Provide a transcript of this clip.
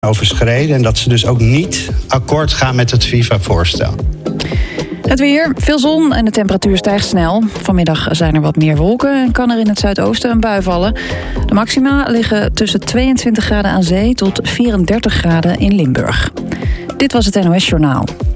overschreden en dat ze dus ook niet akkoord gaan met het FIFA-voorstel. Het weer, veel zon en de temperatuur stijgt snel. Vanmiddag zijn er wat meer wolken en kan er in het zuidoosten een bui vallen. De maxima liggen tussen 22 graden aan zee tot 34 graden in Limburg. Dit was het NOS Journaal.